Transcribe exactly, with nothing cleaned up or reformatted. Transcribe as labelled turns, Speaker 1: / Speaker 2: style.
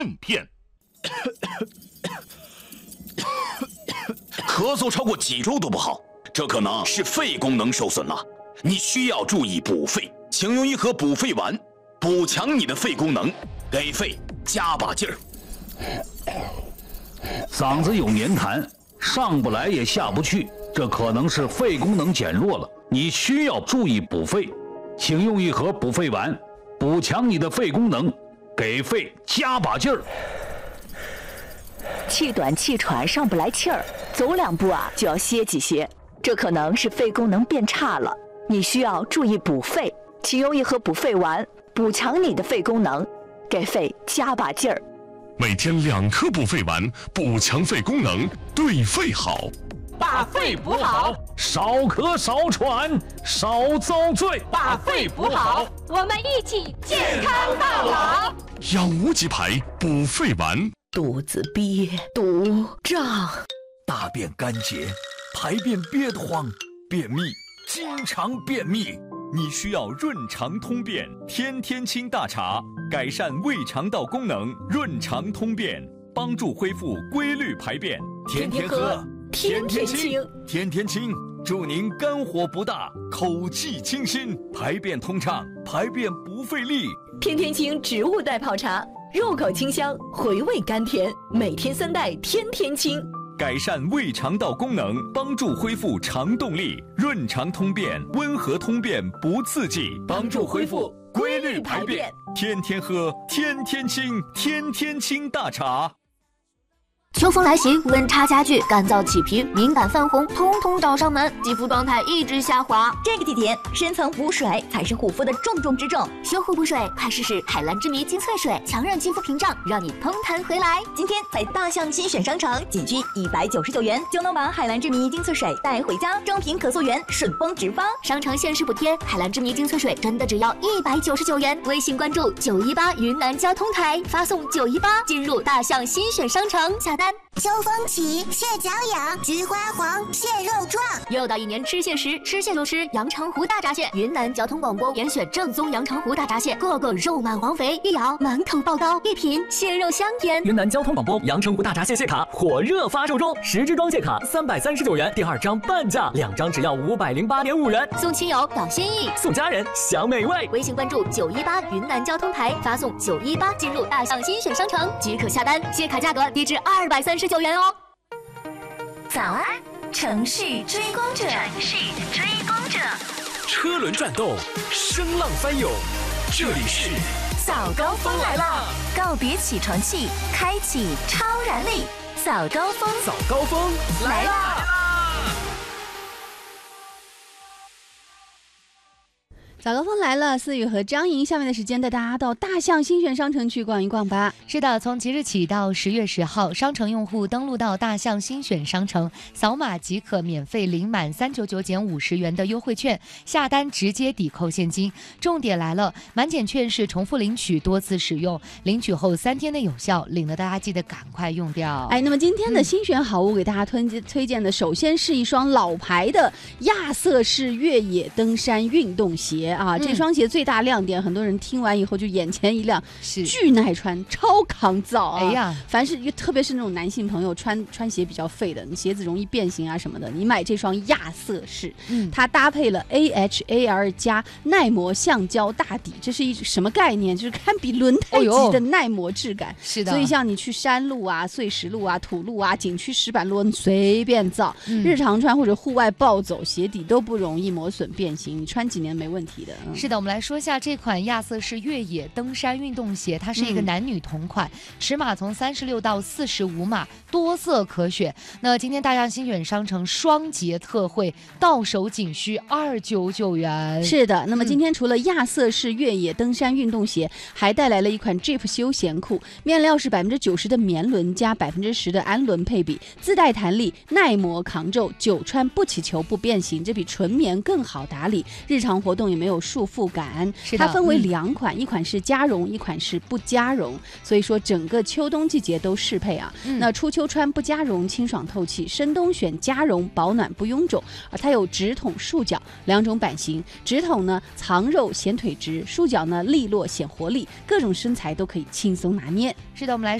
Speaker 1: 片。
Speaker 2: 咳嗽超过几周都不好，这可能是肺功能受损了，你需要注意补肺，请用一盒补肺丸，补强你的肺功能，给肺加把劲儿。
Speaker 3: 嗓子有黏痰，上不来也下不去，这可能是肺功能减弱了，你需要注意补肺，请用一盒补肺丸，补强你的肺功能，给肺加把劲儿。
Speaker 4: 气短气喘，上不来气儿，走两步啊就要歇几歇，这可能是肺功能变差了，你需要注意补肺，请用一盒补肺丸，补强你的肺功能，给肺加把劲儿。
Speaker 1: 每天两颗补肺丸，补强肺功能，对肺好。
Speaker 5: 把肺补好，
Speaker 3: 少咳少喘少遭罪。
Speaker 5: 把肺补好，我们一起健康到老。
Speaker 1: 养无极牌补肺丸。
Speaker 4: 肚子憋、肚胀，
Speaker 6: 大便干结，排便憋得慌，便秘，经常便秘，
Speaker 7: 你需要润肠通便天天清大茶，改善胃肠道功能，润肠通便，帮助恢复规律排便。
Speaker 6: 天天喝，天天清，天天清，祝您肝火不大，口气清新，排便通畅，排便不费力。
Speaker 8: 天天清植物代泡茶，入口清香，回味甘甜，每天三袋，天天清。
Speaker 7: 改善胃肠道功能，帮助恢复肠动力，润肠通便，温和通便不刺激，
Speaker 6: 帮助恢复规律排便。
Speaker 7: 天天喝，天天清，天天清大茶。
Speaker 9: 秋风来袭，温差加剧，干燥起皮，敏感泛红，通通找上门，肌肤状态一直下滑。
Speaker 10: 这个季节，深层补水才是护肤的重中之重。
Speaker 9: 修护补水，快试试海蓝之谜精粹水，强韧肌肤屏障，让你通弹回来。
Speaker 10: 今天在大象新选商城，仅需一百九十九元就能把海蓝之谜精粹水带回家，装瓶可溯源，顺丰直发。
Speaker 9: 商城限时补贴，海蓝之谜精粹水真的只要一百九十九元。微信关注九一八云南交通台，发送九一八进入大象新选商城下单。
Speaker 11: 秋风起，蟹脚痒，菊花黄，蟹肉壮。
Speaker 9: 又到一年吃蟹时，吃蟹就吃阳澄湖大闸蟹。云南交通广播严选正宗阳澄湖大闸蟹，个个肉满黄肥，一咬满口爆膏，一品蟹肉香甜。
Speaker 12: 云南交通广播阳澄湖大闸蟹蟹卡火热发售中，十支装蟹卡三百三十九元，第二张半价，两张只要五百零八点五元。
Speaker 9: 送亲友表心意，
Speaker 12: 送家人享美味。
Speaker 9: 微信关注九一八云南交通台，发送九一八进入大象新选商城即可下单，蟹卡价格低至二百三十九元哦。
Speaker 10: 早安，城市追光者，城市追光者，
Speaker 13: 车轮转动，声浪翻涌，这里是
Speaker 10: 早高峰来了，告别起床气，开启超燃力，早高峰，
Speaker 13: 早高峰来啦！
Speaker 14: 早高峰来了，思雨和张莹，下面的时间带大家到大象新选商城去逛一逛吧。
Speaker 15: 是的，从即日起到十月十号，商城用户登录到大象新选商城，扫码即可免费领满三九九减五十元的优惠券，下单直接抵扣现金。重点来了，满减券是重复领取，多次使用，领取后三天内有效，领了大家记得赶快用掉。
Speaker 14: 哎，那么今天的新选好物给大家推荐推荐的，首先是一双老牌的亚瑟士越野登山运动鞋。啊，这双鞋最大亮点，嗯、很多人听完以后就眼前一亮，
Speaker 15: 是
Speaker 14: 巨耐穿，超抗造啊！
Speaker 15: 哎呀，
Speaker 14: 凡是特别是那种男性朋友穿穿鞋比较废的，你鞋子容易变形啊什么的，你买这双亚瑟士，嗯，它搭配了 A H A R 加耐磨橡胶大底，这是一什么概念？就是堪比轮胎级的耐磨质感。
Speaker 15: 是的，
Speaker 14: 所以像你去山路啊、碎石路啊、土路啊、景区石板路，你随便造，嗯、日常穿或者户外暴走，鞋底都不容易磨损变形，你穿几年没问题的。
Speaker 15: 是的，我们来说一下这款亚瑟士越野登山运动鞋，它是一个男女同款，嗯、尺码从三十六到四十五码，多色可选。那今天大象新选商城双节特惠，到手仅需二九九元。
Speaker 14: 是的，那么今天除了亚瑟士越野登山运动鞋，嗯、还带来了一款 Jeep 休闲裤，面料是百分之九十的棉纶加百分之十的氨纶配比，自带弹力，耐磨抗皱，久穿不起球不变形，这比纯棉更好打理，日常活动也没有有束缚感。
Speaker 15: 是的，
Speaker 14: 它分为两款，嗯、一款是加绒，一款是不加绒。所以说整个秋冬季节都适配啊。嗯、那初秋穿不加绒，清爽透气；深冬选加绒，保暖不臃肿。而它有直筒、束脚两种版型，直筒呢藏肉显腿直，束脚呢利落显活力，各种身材都可以轻松拿捏。
Speaker 15: 是的，我们来。